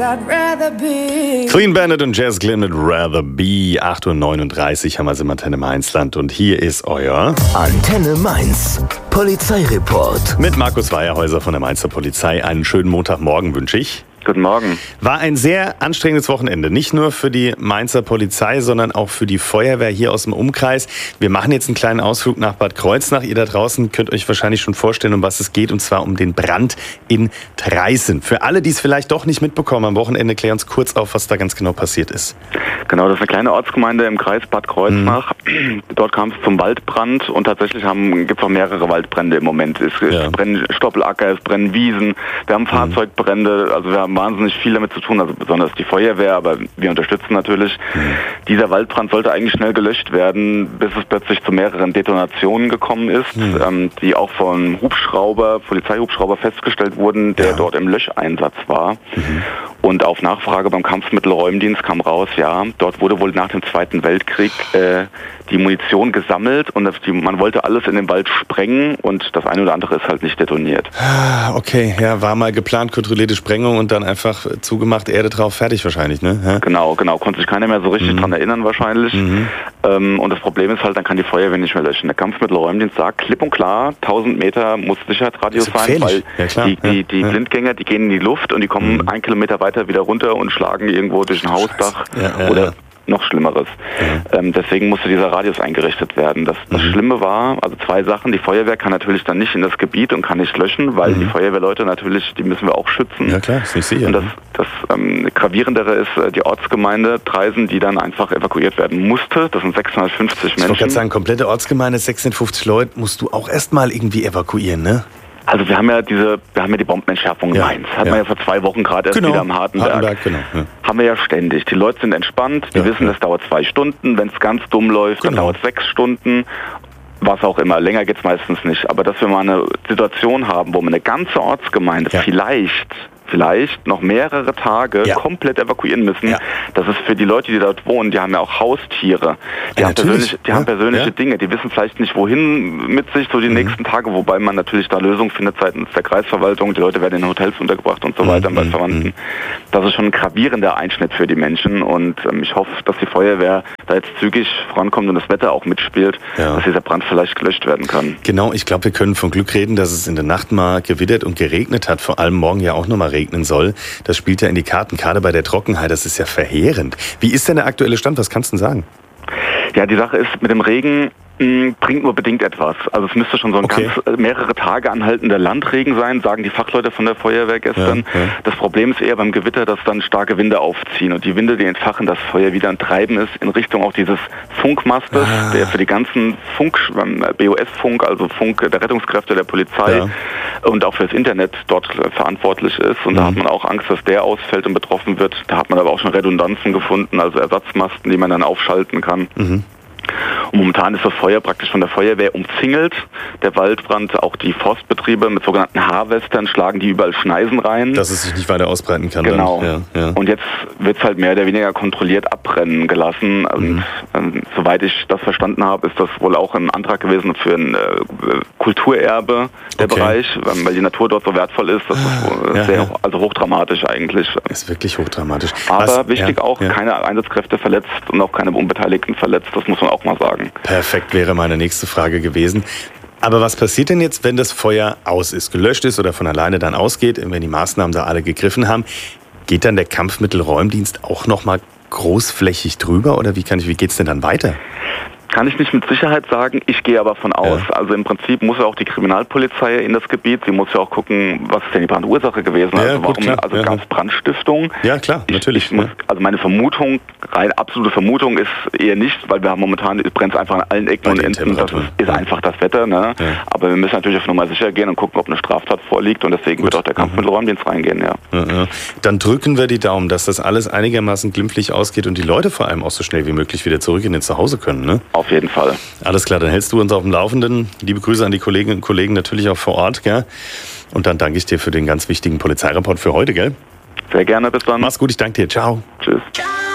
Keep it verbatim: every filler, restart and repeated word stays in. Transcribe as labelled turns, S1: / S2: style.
S1: Clean Bandit und Jazz Glynn mit Rather Be. acht Uhr neununddreißig haben wir es im Antenne Mainzland und hier ist euer
S2: Antenne Mainz, Polizeireport.
S1: Mit Markus Weierhäuser von der Mainzer Polizei. Einen schönen Montagmorgen wünsche ich.
S3: Guten Morgen.
S1: War ein sehr anstrengendes Wochenende, nicht nur für die Mainzer Polizei, sondern auch für die Feuerwehr hier aus dem Umkreis. Wir machen jetzt einen kleinen Ausflug nach Bad Kreuznach. Ihr da draußen könnt euch wahrscheinlich schon vorstellen, um was es geht, und zwar um den Brand in Traisen. Für alle, die es vielleicht doch nicht mitbekommen am Wochenende, klär uns kurz auf, was da ganz genau passiert ist.
S3: Genau, das ist eine kleine Ortsgemeinde im Kreis Bad Kreuznach. Mhm. Dort kam es zum Waldbrand und tatsächlich gibt es auch mehrere Waldbrände im Moment. Es, ja. es brennen Stoppelacker, es brennen Wiesen, wir haben Fahrzeugbrände, also wir haben wahnsinnig viel damit zu tun, also besonders die Feuerwehr, aber wir unterstützen natürlich. Mhm. Dieser Waldbrand sollte eigentlich schnell gelöscht werden, bis es plötzlich zu mehreren Detonationen gekommen ist, mhm. ähm, die auch vom Hubschrauber, Polizeihubschrauber festgestellt wurden, der ja. dort im Löscheinsatz war. Mhm. Und auf Nachfrage beim Kampfmittelräumdienst kam raus, ja, dort wurde wohl nach dem Zweiten Weltkrieg äh, die Munition gesammelt und das, die, man wollte alles in den Wald sprengen und das eine oder andere ist halt nicht detoniert.
S1: Okay, ja, war mal geplant, kontrollierte Sprengung und dann einfach zugemacht, Erde drauf, fertig wahrscheinlich, ne? Ja? Genau, genau, konnte sich keiner mehr so richtig mhm. dran erinnern wahrscheinlich. Mhm. Ähm, und das Problem ist halt, dann kann die Feuerwehr nicht mehr löschen. Der Kampfmittelräumdienst sagt klipp und klar, tausend Meter muss Sicherheitsradius sein, weil ja, klar. die, die, die ja. Blindgänger, die gehen in die Luft und die kommen mhm. einen Kilometer weiter wieder runter und schlagen irgendwo durch ein Hausdach ja, ja, oder ja. noch Schlimmeres. Ja. Ähm, deswegen musste dieser Radius eingerichtet werden. Das, das mhm. Schlimme war, also zwei Sachen, die Feuerwehr kann natürlich dann nicht in das Gebiet und kann nicht löschen, weil mhm. die Feuerwehrleute natürlich, die müssen wir auch schützen. Ja klar, ist nicht sicher.
S3: Und das, das ähm, Gravierendere ist äh, die Ortsgemeinde Traisen, die dann einfach evakuiert werden musste. Das sind sechshundertfünfzig Menschen. Ich wollte gerade sagen, komplette Ortsgemeinde, sechshundertfünfzig Leute, musst du auch erstmal irgendwie evakuieren, ne? Also wir haben ja diese, wir haben ja die Bombenentschärfung in ja, Mainz. Hat ja. man ja vor zwei Wochen gerade erst genau. wieder am Hartenberg. Hartenberg genau, ja. Haben wir ja ständig. Die Leute sind entspannt, die ja, wissen, ja. das dauert zwei Stunden. Wenn es ganz dumm läuft, genau. dann dauert es sechs Stunden. Was auch immer. Länger geht's meistens nicht. Aber dass wir mal eine Situation haben, wo man eine ganze Ortsgemeinde ja. vielleicht vielleicht noch mehrere Tage ja. komplett evakuieren müssen. Ja. Das ist für die Leute, die dort wohnen, die haben ja auch Haustiere. Die ja, haben persönliche, die ja. haben persönliche ja. Dinge. Die wissen vielleicht nicht, wohin mit sich so die mhm. nächsten Tage, wobei man natürlich da Lösungen findet seitens der Kreisverwaltung. Die Leute werden in Hotels untergebracht und so weiter mhm. bei Verwandten. Das ist schon ein gravierender Einschnitt für die Menschen und ähm, ich hoffe, dass die Feuerwehr da jetzt zügig vorankommt und das Wetter auch mitspielt, ja. dass dieser Brand vielleicht gelöscht werden kann.
S1: Genau, ich glaube, wir können von Glück reden, dass es in der Nacht mal gewittert und geregnet hat, vor allem morgen ja auch noch mal regnet. regnen soll. Das spielt ja in die Karten, gerade bei der Trockenheit. Das ist ja verheerend. Wie ist denn der aktuelle Stand? Was kannst du denn sagen?
S3: Ja, die Sache ist, mit dem Regen mh, bringt nur bedingt etwas. Also es müsste schon so ein okay. ganz mehrere Tage anhaltender Landregen sein, sagen die Fachleute von der Feuerwehr gestern. Ja, ja. Das Problem ist eher beim Gewitter, dass dann starke Winde aufziehen und die Winde, die entfachen das Feuer wieder und treiben es in Richtung auch dieses Funkmastes, ah. der für die ganzen Funk, B O S-Funk, also Funk der Rettungskräfte, der Polizei ja. und auch fürs Internet dort verantwortlich ist. Und mhm. da hat man auch Angst, dass der ausfällt und betroffen wird. Da hat man aber auch schon Redundanzen gefunden, also Ersatzmasten, die man dann aufschalten kann. Mhm. Und momentan ist das Feuer praktisch von der Feuerwehr umzingelt. Der Waldbrand, auch die Forstbetriebe mit sogenannten Harvestern schlagen die überall Schneisen rein.
S1: Dass es sich nicht weiter ausbreiten kann.
S3: Genau.
S1: Dann. Ja, ja.
S3: Und jetzt wird es halt mehr oder weniger kontrolliert abbrennen gelassen. Und, mhm. ähm, soweit ich das verstanden habe, ist das wohl auch ein Antrag gewesen für ein äh, Kulturerbe, der okay. Bereich, weil die Natur dort so wertvoll ist. Das ist ja, sehr ja. also hochdramatisch eigentlich.
S1: Ist wirklich hochdramatisch.
S3: Aber Was? wichtig ja, auch, ja. keine Einsatzkräfte verletzt und auch keine Unbeteiligten verletzt. Das muss man auch mal sagen.
S1: Perfekt, wäre meine nächste Frage gewesen. Aber was passiert denn jetzt, wenn das Feuer aus ist, gelöscht ist oder von alleine dann ausgeht, wenn die Maßnahmen da alle gegriffen haben? Geht dann der Kampfmittelräumdienst auch noch mal großflächig drüber oder wie kann ich, wie geht's denn dann weiter?
S3: Kann ich nicht mit Sicherheit sagen, ich gehe aber von aus. Ja. Also im Prinzip muss ja auch die Kriminalpolizei in das Gebiet, sie muss ja auch gucken, was ist denn die Brandursache gewesen, ja, also
S1: gut,
S3: warum, also
S1: ja.
S3: gab es Brandstiftung?
S1: Ja klar,
S3: ich,
S1: natürlich.
S3: Ich muss, also meine Vermutung, rein absolute Vermutung ist eher nicht, weil wir haben momentan, es brennt einfach an allen Ecken und Enden, das ist, ist ja. einfach das Wetter, ne? Ja. Aber wir müssen natürlich auf Nummer sicher gehen und gucken, ob eine Straftat vorliegt und deswegen gut. wird auch der Kampfmittelräumdienst reingehen, ja.
S1: Ja, ja. Dann drücken wir die Daumen, dass das alles einigermaßen glimpflich ausgeht und die Leute vor allem auch so schnell wie möglich wieder zurück in ihr Zuhause können, ne?
S3: Auf jeden Fall.
S1: Alles klar, dann hältst du uns auf dem Laufenden. Liebe Grüße an die Kolleginnen und Kollegen natürlich auch vor Ort, gell? Und dann danke ich dir für den ganz wichtigen Polizeireport für heute, gell?
S3: Sehr gerne, bis dann.
S1: Mach's gut, ich danke dir. Ciao.
S3: Tschüss.